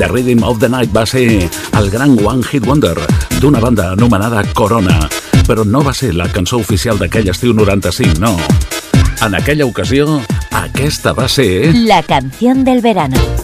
The Rhythm of the Night va ser el gran One Hit Wonder d'una banda anomenada Corona, però no va ser la cançó oficial d'aquell estiu 95, no. En aquella ocasió, aquesta va ser... La canción del verano.